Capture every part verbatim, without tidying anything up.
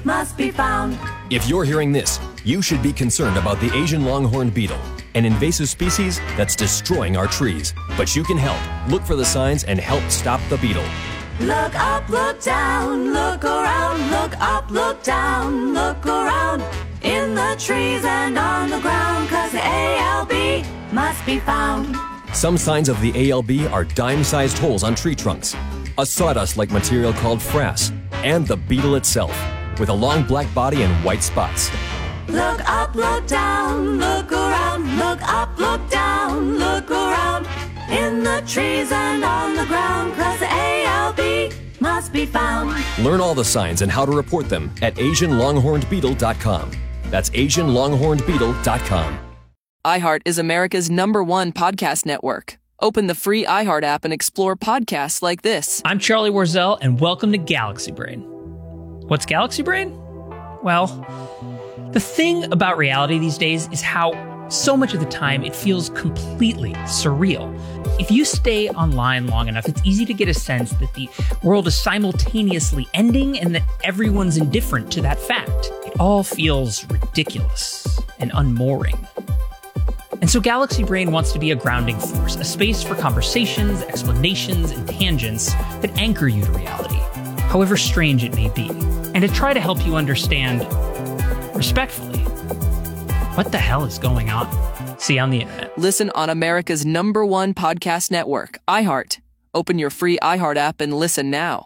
must be found. If you're hearing this, you should be concerned about the Asian longhorned beetle, an invasive species that's destroying our trees. But you can help. Look for the signs and help stop the beetle. Look up, look down, look around, look up, look down, look around, in the trees and on the ground, 'cause the A L B must be found. Some signs of the A L B are dime-sized holes on tree trunks, a sawdust-like material called frass, and the beetle itself, with a long black body and white spots. Look up, look down, look around, look up, look down, look around, in the trees and on the ground, 'cause the A L B must be found. Learn all the signs and how to report them at Asian longhorned beetle dot com. That's Asian longhorned beetle dot com. iHeart is America's number one podcast network. Open the free iHeart app and explore podcasts like this. I'm Charlie Warzel, and welcome to Galaxy Brain. What's Galaxy Brain? Well, the thing about reality these days is how so much of the time it feels completely surreal. If you stay online long enough, it's easy to get a sense that the world is simultaneously ending and that everyone's indifferent to that fact. It all feels ridiculous and unmooring. And so Galaxy Brain wants to be a grounding force, a space for conversations, explanations, and tangents that anchor you to reality, however strange it may be, and to try to help you understand, respectfully, what the hell is going on? See you on the internet. Listen on America's number one podcast network, iHeart. Open your free iHeart app and listen now.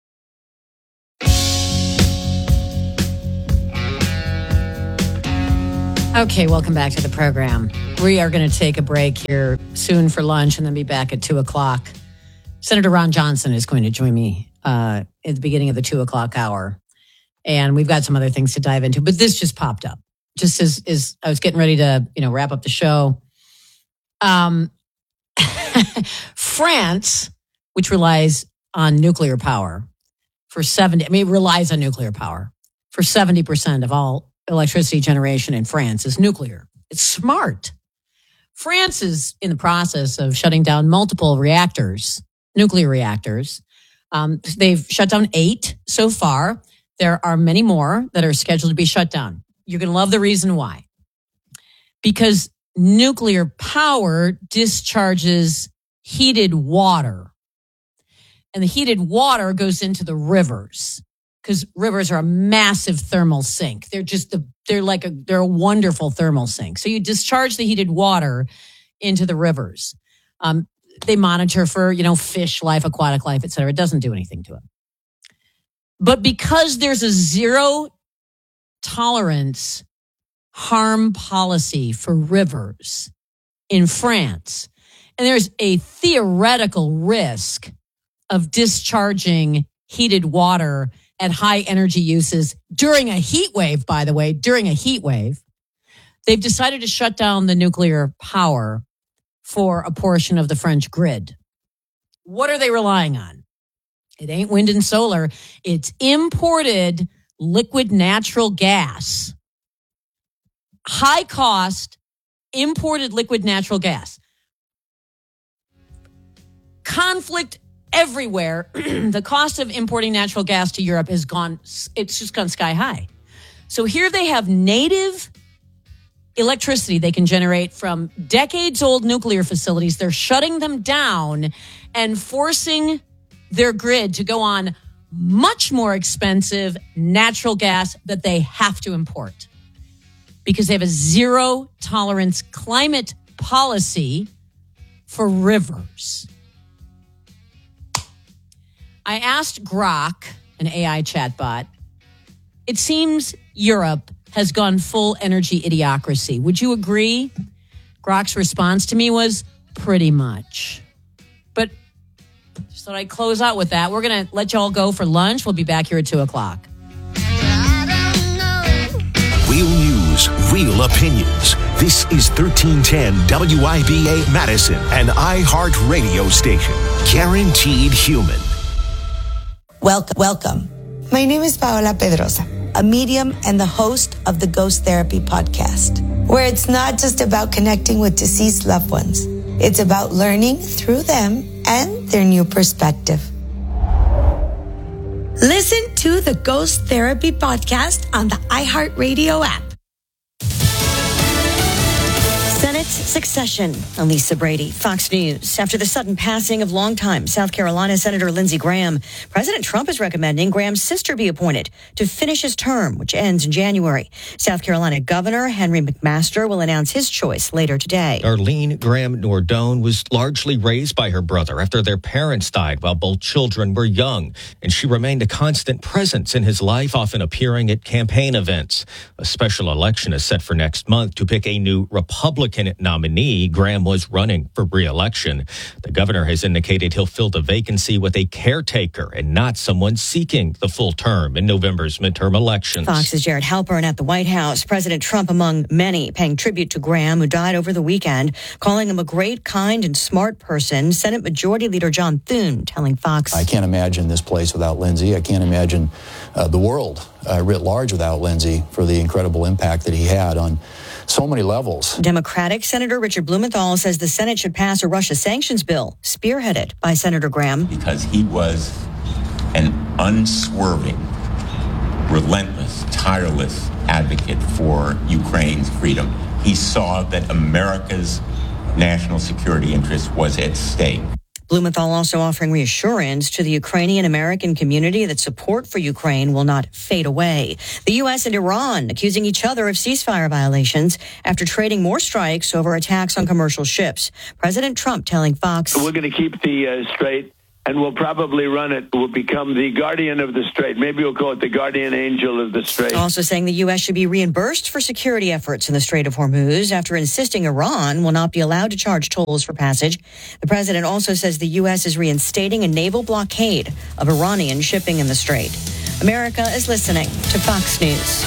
Okay, welcome back to the program. We are going to take a break here soon for lunch and then be back at two o'clock. Senator Ron Johnson is going to join me uh, at the beginning of the two o'clock hour. And we've got some other things to dive into, but this just popped up. Just as, as I was getting ready to, you know, wrap up the show. Um, France, which relies on nuclear power for seventy, I mean, relies on nuclear power for seventy percent of all electricity generation in France is nuclear. It's smart. France is in the process of shutting down multiple reactors, nuclear reactors. Um, they've shut down eight so far. There are many more that are scheduled to be shut down. You're going to love the reason why. Because nuclear power discharges heated water. And the heated water goes into the rivers. Because rivers are a massive thermal sink. They're just, the, they're like a, they're a wonderful thermal sink. So you discharge the heated water into the rivers. Um, they monitor for, you know, fish life, aquatic life, et cetera. It doesn't do anything to it. But because there's a zero tolerance harm policy for rivers in France, and there's a theoretical risk of discharging heated water at high energy uses during a heat wave, by the way, during a heat wave, they've decided to shut down the nuclear power for a portion of the French grid. What are they relying on? It ain't wind and solar. It's imported liquid natural gas. High cost, imported liquid natural gas. Conflict everywhere. The cost of importing natural gas to Europe has gone, it's just gone sky high. So here they have native electricity they can generate from decades old nuclear facilities. They're shutting them down and forcing their grid to go on much more expensive natural gas that they have to import because they have a zero tolerance climate policy for rivers. I asked Grok, an A I chatbot, it seems Europe has gone full energy idiocracy. Would you agree? Grok's response to me was pretty much. But just thought I'd close out with that. We're going to let y'all go for lunch. We'll be back here at two o'clock. Real news, real opinions. This is thirteen ten W I B A Madison, an iHeart radio station. Guaranteed human. Welcome, welcome. My name is Paola Pedrosa, a medium and the host of the Ghost Therapy podcast, where it's not just about connecting with deceased loved ones. It's about learning through them and their new perspective. Listen to the Ghost Therapy podcast on the iHeartRadio app. Senate succession. I'm Lisa Brady, Fox News. After the sudden passing of longtime South Carolina Senator Lindsey Graham, President Trump is recommending Graham's sister be appointed to finish his term, which ends in January. South Carolina Governor Henry McMaster will announce his choice later today. Arlene Graham Nordone was largely raised by her brother after their parents died while both children were young, and she remained a constant presence in his life, often appearing at campaign events. A special election is set for next month to pick a new Republican nominee. Graham was running for re-election. The governor has indicated he'll fill the vacancy with a caretaker and not someone seeking the full term in November's midterm elections. Fox's Jared Halpern at the White House. President Trump, among many, paying tribute to Graham, who died over the weekend, calling him a great, kind, and smart person. Senate Majority Leader John Thune telling Fox, I can't imagine this place without Lindsey. I can't imagine uh, the world uh, writ large without Lindsey for the incredible impact that he had on so many levels. Democratic Senator Richard Blumenthal says the Senate should pass a Russia sanctions bill, spearheaded by Senator Graham. Because he was an unswerving, relentless, tireless advocate for Ukraine's freedom. He saw that America's national security interest was at stake. Blumenthal also offering reassurance to the Ukrainian American community that support for Ukraine will not fade away. The U S and Iran accusing each other of ceasefire violations after trading more strikes over attacks on commercial ships. President Trump telling Fox, we're going to keep the uh, strait, and we'll probably run it. We'll become the guardian of the strait. Maybe we'll call it the guardian angel of the strait. Also saying the U S should be reimbursed for security efforts in the Strait of Hormuz after insisting Iran will not be allowed to charge tolls for passage. The president also says the U S is reinstating a naval blockade of Iranian shipping in the strait. America is listening to Fox News.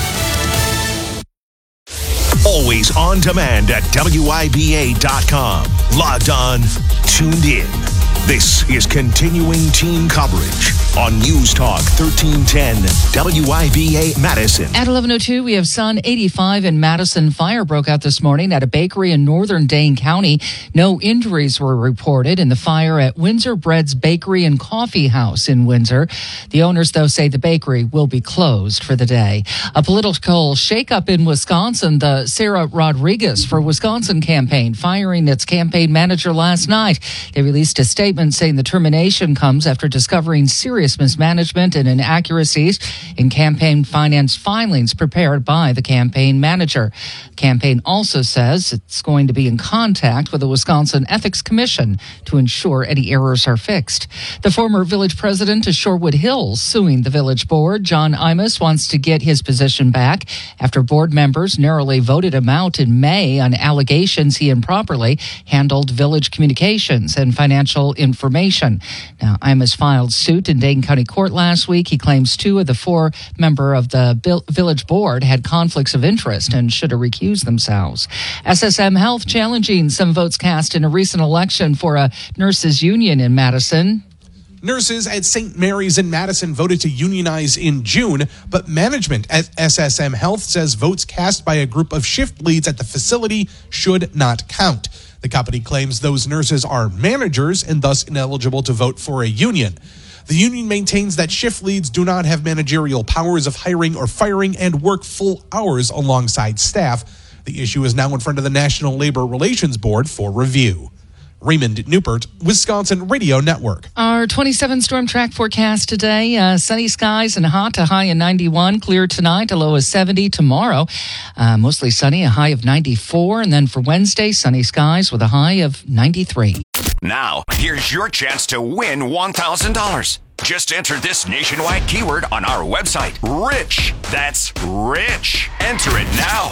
Always on demand at W I B A dot com. Logged on, tuned in. This is continuing team coverage on News Talk thirteen ten W I B A Madison. At eleven oh two, we have Sun eighty-five in Madison. Fire broke out this morning at a bakery in northern Dane County. No injuries were reported in the fire at Windsor Bread's Bakery and Coffee House in Windsor. The owners, though, say the bakery will be closed for the day. A political shakeup in Wisconsin. The Sarah Rodriguez for Wisconsin campaign firing its campaign manager last night. They released a statement saying the termination comes after discovering serious mismanagement and inaccuracies in campaign finance filings prepared by the campaign manager. The campaign also says it's going to be in contact with the Wisconsin Ethics Commission to ensure any errors are fixed. The former village president of Shorewood Hills suing the village board. John Imus wants to get his position back after board members narrowly voted him out in May on allegations he improperly handled village communications and financial information. Now, Imus filed suit in Dane County Court last week. He claims two of the four member of the village board had conflicts of interest and should have recused themselves. S S M Health challenging some votes cast in a recent election for a nurses union in Madison. Nurses at Saint Mary's in Madison voted to unionize in June, but management at S S M Health says votes cast by a group of shift leads at the facility should not count. The company claims those nurses are managers and thus ineligible to vote for a union. The union maintains that shift leads do not have managerial powers of hiring or firing and work full hours alongside staff. The issue is now in front of the National Labor Relations Board for review. Raymond Newpert, Wisconsin Radio Network. Our twenty-seven storm track forecast today, uh, sunny skies and hot, a high of ninety-one. Clear tonight, a low of seventy. Tomorrow, uh, mostly sunny, a high of ninety-four. And then for Wednesday, sunny skies with a high of ninety-three. Now, here's your chance to win one thousand dollars. Just enter this nationwide keyword on our website, RICH. That's RICH. Enter it now.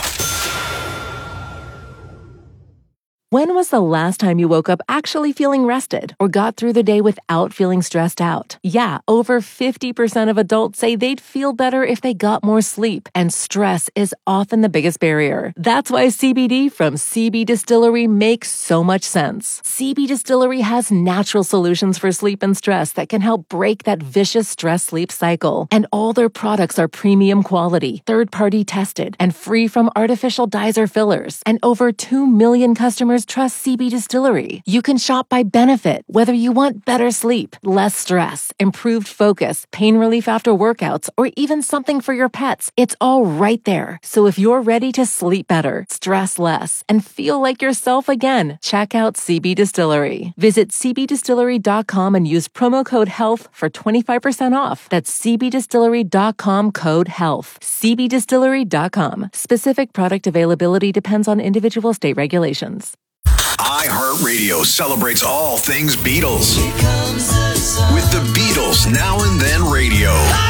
When was the last time you woke up actually feeling rested or got through the day without feeling stressed out? Yeah, over fifty percent of adults say they'd feel better if they got more sleep, and stress is often the biggest barrier. That's why C B D from C B Distillery makes so much sense. C B Distillery has natural solutions for sleep and stress that can help break that vicious stress-sleep cycle. And all their products are premium quality, third-party tested, and free from artificial dyes or fillers. And over two million customers customers trust C B Distillery. You can shop by benefit, whether you want better sleep, less stress, improved focus, pain relief after workouts, or even something for your pets. It's all right there. So if you're ready to sleep better, stress less, and feel like yourself again, check out C B Distillery. Visit c b distillery dot com and use promo code HEALTH for twenty-five percent off. That's c b distillery dot com code HEALTH. c b distillery dot com. Specific product availability depends on individual state regulations. iHeartRadio celebrates all things Beatles. With the Beatles Now and Then Radio.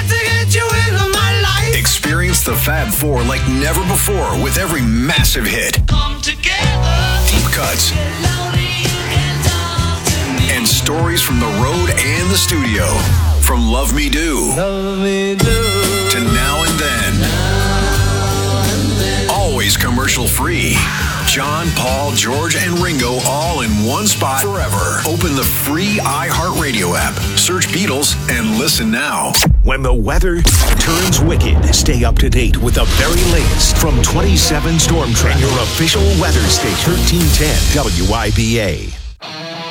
Experience the Fab Four like never before with every massive hit. Deep cuts. And stories from the road and the studio. From Love Me Do, Love Me Do. To Now and Then. Always commercial free. John, Paul, George, and Ringo all in one spot forever. Open the free iHeartRadio app. Search Beatles and listen now. When the weather turns wicked, stay up to date with the very latest from twenty-seven Storm Track and your official weather station, thirteen ten W I B A.